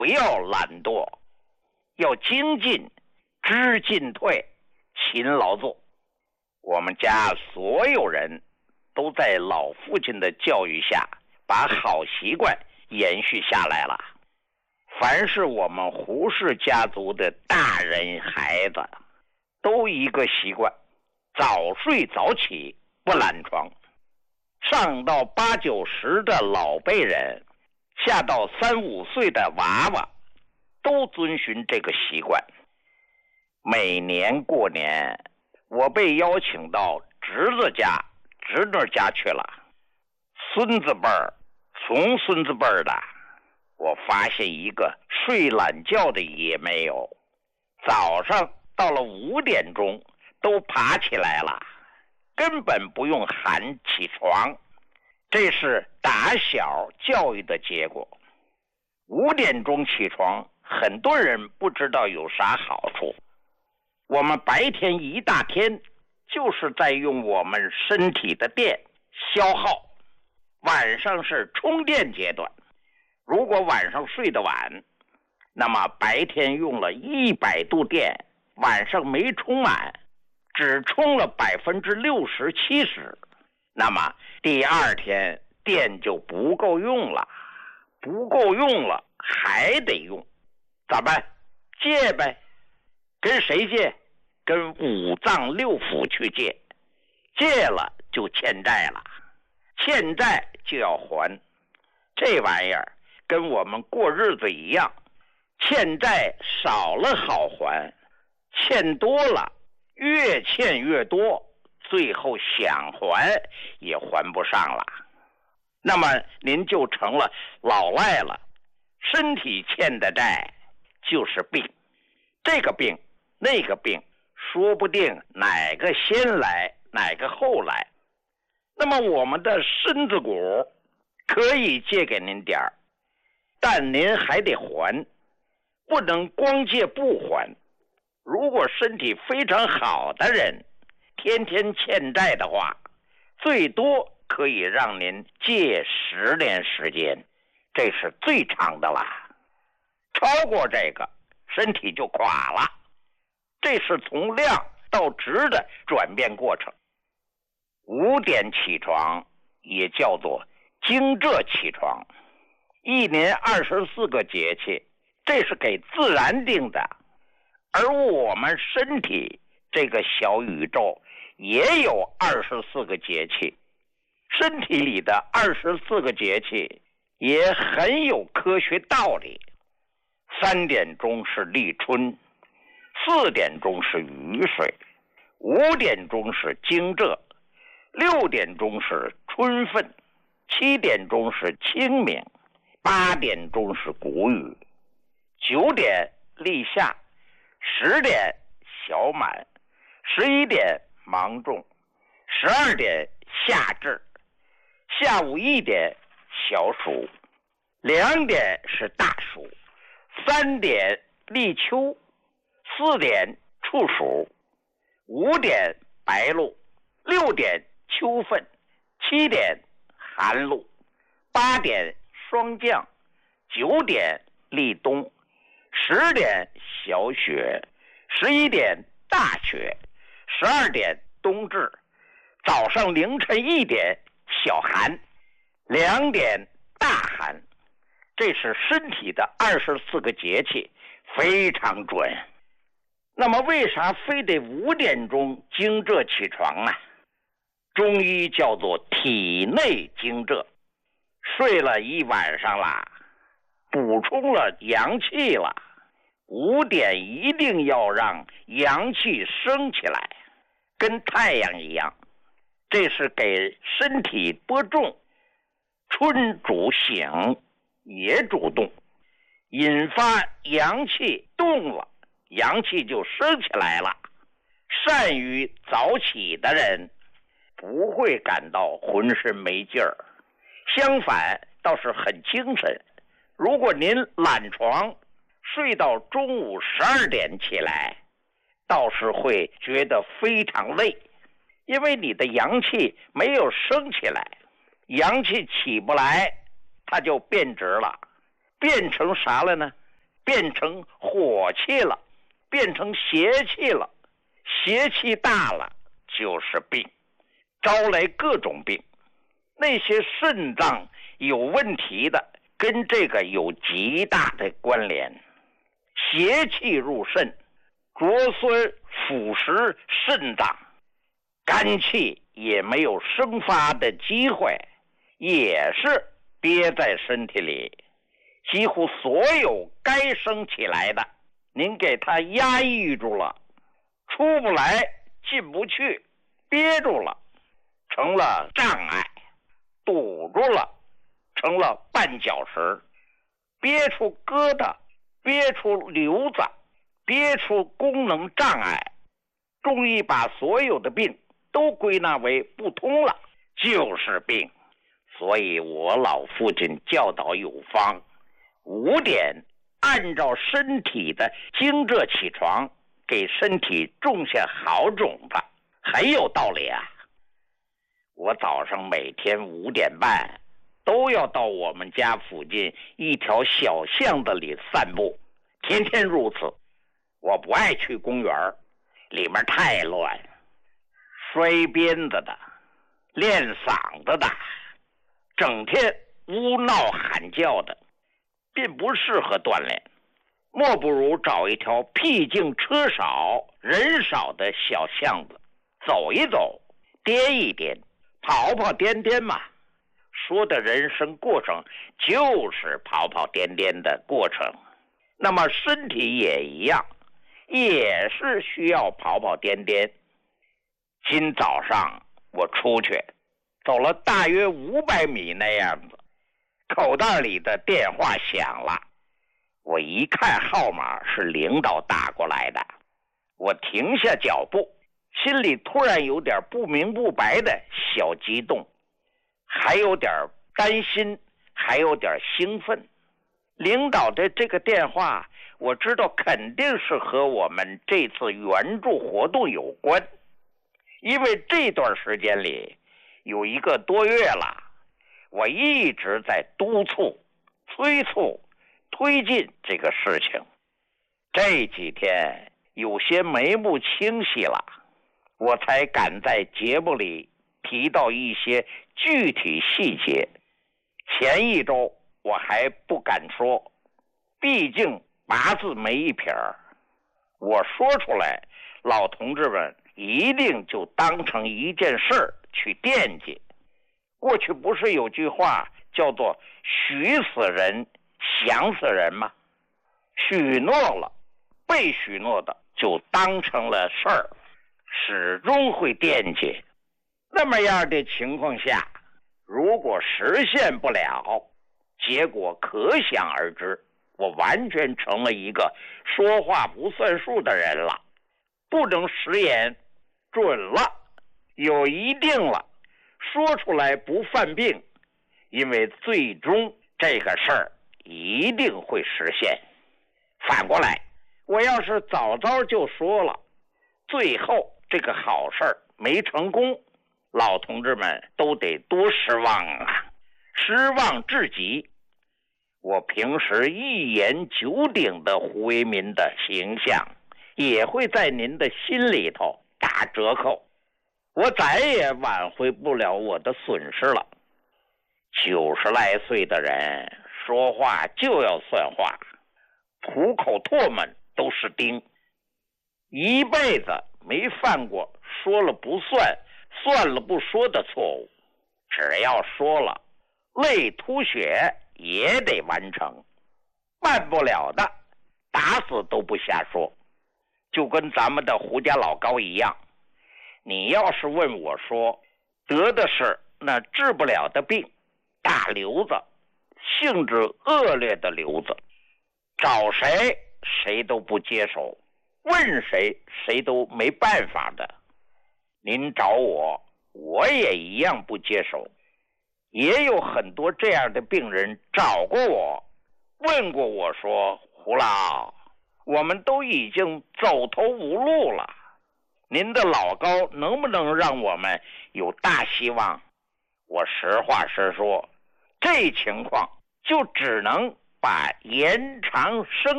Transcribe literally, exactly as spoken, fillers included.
不要懒惰，要精进，知进退，勤劳做。我们家所有人都在老父亲的教育下，把好习惯延续下来了。凡是我们胡氏家族的大人孩子，都一个习惯，早睡早起，不懒床。上到八九十的老辈人，下到三五岁的娃娃，都遵循这个习惯。每年过年，我被邀请到侄子家、侄女家去了。孙子辈儿、从孙子辈儿的，我发现一个睡懒觉的也没有。早上到了五点钟都爬起来了，根本不用喊起床。这是打小教育的结果。五点钟起床，很多人不知道有啥好处。我们白天一大天就是在用我们身体的电消耗，晚上是充电阶段。如果晚上睡得晚，那么白天用了一百度电，晚上没充满，只充了百分之六十七十，那么第二天电就不够用了，不够用了还得用，咋办？借呗。跟谁借？跟五脏六腑去借。借了就欠债了，欠债就要还。这玩意儿跟我们过日子一样，欠债少了好还，欠多了越欠越多，最后想还也还不上了。那么您就成了老赖了。身体欠的债就是病，这个病那个病，说不定哪个先来哪个后来。那么我们的身子骨可以借给您点儿，但您还得还，不能光借不还。如果身体非常好的人，天天欠债的话，最多可以让您借十年时间，这是最长的啦。超过这个，身体就垮了。这是从量到值的转变过程。五点起床也叫做惊蛰起床。一年二十四个节气，这是给自然定的。而我们身体这个小宇宙也有二十四个节气，身体里的二十四个节气也很有科学道理。三点钟是立春，四点钟是雨水，五点钟是惊蛰，六点钟是春分，七点钟是清明，八点钟是谷雨，九点立夏，十点小满，十一点芒种，十二点夏至，下午一点小暑，两点是大暑，三点立秋，四点处暑，五点白露，六点秋分，七点寒露，八点霜降，九点立冬，十点小雪，十一点大雪，十二点冬至，早上凌晨一点小寒，两点大寒。这是身体的二十四个节气，非常准。那么为啥非得五点钟惊蛰起床呢？中医叫做体内惊蛰，睡了一晚上啦，补充了阳气了，五点一定要让阳气升起来，跟太阳一样。这是给身体播种，春主醒，也主动，引发阳气动了，阳气就升起来了。善于早起的人不会感到浑身没劲儿，相反倒是很精神。如果您懒床睡到中午十二点起来，倒是会觉得非常累，因为你的阳气没有升起来，阳气起不来，它就变质了，变成啥了呢？ 变成火气了，变成邪气了，邪气大了就是病，招来各种病。那些肾脏有问题的，跟这个有极大的关联。邪气入肾，灼酸腐蚀肾脏，肝气也没有生发的机会，也是憋在身体里。几乎所有该升起来的，您给它压抑住了，出不来，进不去，憋住了，成了障碍，堵住了，成了绊脚石，憋出疙瘩，憋出瘤子，憋出功能障碍，中医把所有的病都归纳为不通了，就是病。所以我老父亲教导有方，五点按照身体的惊蛰起床，给身体种下好种子，很有道理啊。我早上每天五点半都要到我们家附近一条小巷子里散步，天天如此。我不爱去公园，里面太乱，摔鞭子的，练嗓子的，整天呜闹喊叫的，并不适合锻炼。莫不如找一条僻静车少人少的小巷子，走一走，颠一颠，跑跑颠颠嘛。说的人生过程就是跑跑颠颠的过程，那么身体也一样，也是需要跑跑颠颠。今早上我出去走了大约五百米那样子，口袋里的电话响了，我一看号码是领导打过来的，我停下脚步，心里突然有点不明不白的小激动，还有点担心，还有点兴奋。领导的这个电话，我知道肯定是和我们这次援助活动有关，因为这段时间里有一个多月了，我一直在督促、催促、推进这个事情。这几天有些眉目清晰了，我才敢在节目里提到一些具体细节。前一周我还不敢说，毕竟八字没一撇儿，我说出来，老同志们一定就当成一件事儿去惦记。过去不是有句话叫做许死人想死人吗？许诺了，被许诺的就当成了事儿，始终会惦记。那么样的情况下，如果实现不了，结果可想而知，我完全成了一个说话不算数的人了，不能食言，准了，有一定了，说出来不犯病，因为最终这个事儿一定会实现。反过来，我要是早早就说了，最后这个好事儿没成功，老同志们都得多失望啊，失望至极。我平时一言九鼎的胡为民的形象也会在您的心里头打折扣，我再也挽回不了我的损失了。九十来岁的人说话就要算话，吐口唾沫都是钉，一辈子没犯过说了不算，算了不说的错误，只要说了，泪吐血也得完成，办不了的打死都不瞎说。就跟咱们的胡家老高一样，你要是问我说得的是那治不了的病，大瘤子，性质恶劣的瘤子，找谁谁都不接手，问谁谁都没办法的。您找我，我也一样不接手。也有很多这样的病人找过我，问过我说，胡老，我们都已经走投无路了，您的老高能不能让我们有大希望？我实话实说，这情况就只能把延长生